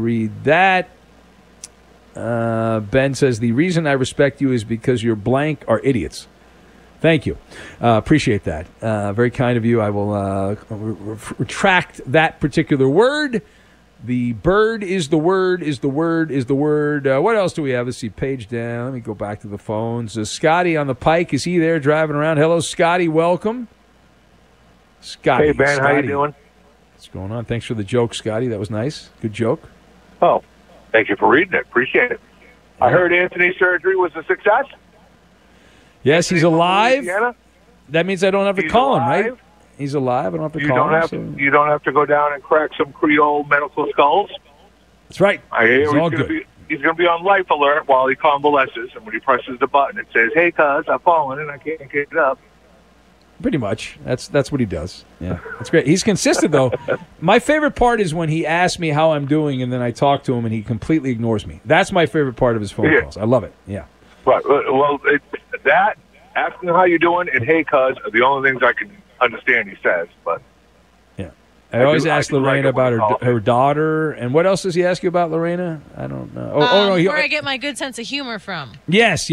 read that. Ben says, the reason I respect you is because your blank are idiots. Thank you. Appreciate that. Very kind of you. I will retract that particular word. The bird is the word, is the word, is the word. What else do we have? Let's see, page down. Let me go back to the phones. Scotty on the Pike. Is he there driving around? Hello, Scotty. Welcome. Scotty. Hey, Ben. Scotty. How you doing? What's going on? Thanks for the joke, Scotty. That was nice. Good joke. Oh, thank you for reading it. Appreciate it. I heard Anthony's surgery was a success. Yes, he's alive. Louisiana? That means I don't have to He's call him, alive? right? He's alive. I don't have to You call don't him. have so- you don't have to go down and crack some Creole medical skulls. That's right. I hear It's all good. he's going to be on life alert while he convalesces, and when he presses the button, it says, "Hey, cuz, I've fallen and I can't get it up." Pretty much. That's what he does. Yeah, that's great. He's consistent, though. My favorite part is when he asks me how I'm doing, and then I talk to him, and he completely ignores me. That's my favorite part of his phone calls. I love it. Yeah. Right. Well, that asking how you doing and "Hey, cuz" are the only things I can understand he says. But yeah, I always ask do like Lorena it when about you her daughter, and what else does he ask you about Lorena? I don't know. No, where I get my good sense of humor from. Yes.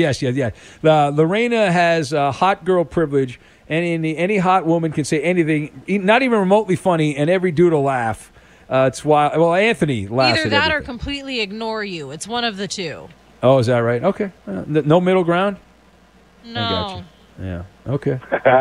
Lorena has hot girl privilege, and any hot woman can say anything, not even remotely funny, and every dude will laugh. It's wild. Well, Anthony laughs Either at that or everything. completely ignore you. It's one of the two. Oh, is that right? Okay. No middle ground? No. I got you. Yeah. Okay.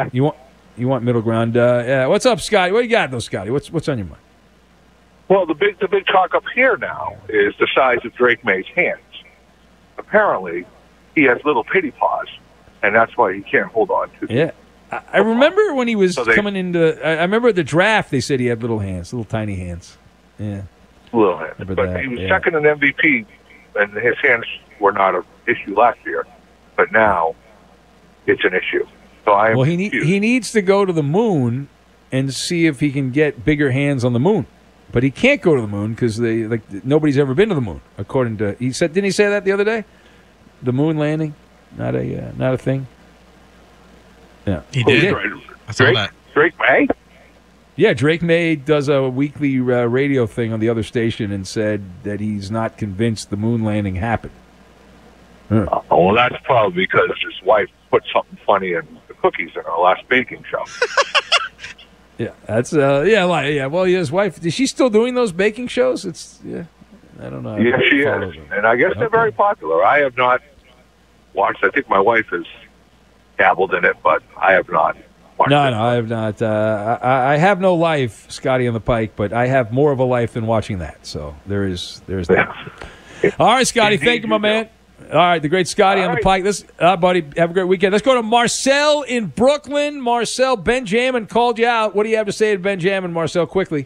You want middle ground? Yeah. What's up, Scotty? What you got, though, Scotty? What's on your mind? Well, the big talk up here now is the size of Drake May's hands. Apparently, he has little pity paws, and that's why he can't hold on to. Yeah. I remember when he was coming into. I remember at the draft they said he had little hands, little tiny hands. Yeah. Little hands, Remember but that, he was yeah. second in MVP, and his hands were not an issue last year, but now it's an issue. So I am Well, he needs to go to the moon and see if he can get bigger hands on the moon. But he can't go to the moon because nobody's ever been to the moon. According to didn't he say that the other day? The moon landing, not a thing. Yeah, He did. I saw that. Drake May? Yeah, Drake May does a weekly radio thing on the other station and said that he's not convinced the moon landing happened. Oh, well, that's probably because his wife put something funny in the cookies in our last baking show. Yeah, that's Well, his wife is she still doing those baking shows? I don't know. Yes, she is, and I guess they're very popular. I have not watched. I think my wife has dabbled in it, but I have not. No, I have not. I have no life, Scotty on the Pike, but I have more of a life than watching that. So there's that. All right, Scotty. Thank you, my man. All right, the great Scotty on the Pike. Buddy, have a great weekend. Let's go to Marcel in Brooklyn. Marcel, Benjamin called you out. What do you have to say to Benjamin, Marcel, quickly?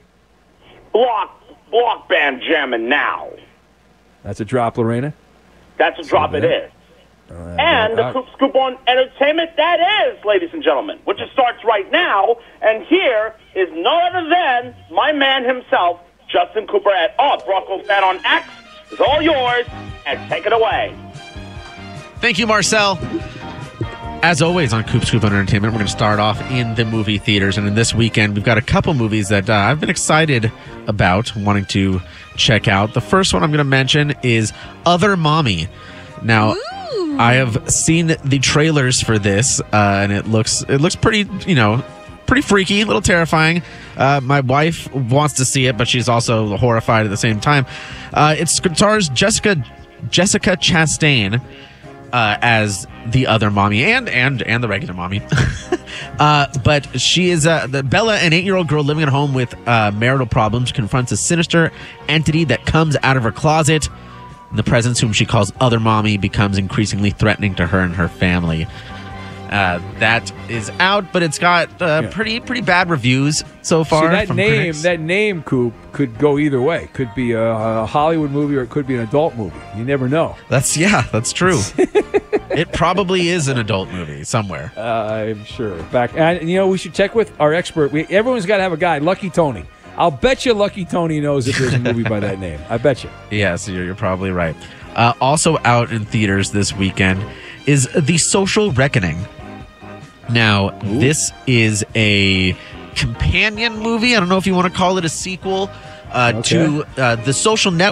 Block Benjamin now. That's a drop, Lorena. That's a drop. It is. And the Coop Scoop on Entertainment, that is, ladies and gentlemen, which starts right now. And here is no other than my man himself, Justin Cooper at Bronco Fan on X. It's all yours, and take it away. Thank you, Marcel. As always on Coop Scoop on Entertainment, we're going to start off in the movie theaters. And in this weekend, we've got a couple movies that I've been excited about wanting to check out. The first one I'm going to mention is Other Mommy. Now, I have seen the trailers for this, and it looks pretty, pretty freaky, a little terrifying. My wife wants to see it, but she's also horrified at the same time. It stars Jessica Chastain as the other mommy and the regular mommy. But she is Bella, an 8-year-old girl living at home with marital problems, confronts a sinister entity that comes out of her closet. The presence, whom she calls Other Mommy, becomes increasingly threatening to her and her family. That is out, but it's got pretty bad reviews so far. See, that name, Coop, could go either way. Could be a Hollywood movie or it could be an adult movie. You never know. That's true. It probably is an adult movie somewhere. I'm sure. And we should check with our expert. Everyone's got to have a guy, Lucky Tony. I'll bet you Lucky Tony knows if there's a movie by that name. I bet you. Yes, you're probably right. Also out in theaters this weekend is The Social Reckoning. Now, this is a companion movie. I don't know if you want to call it a sequel to The Social Network.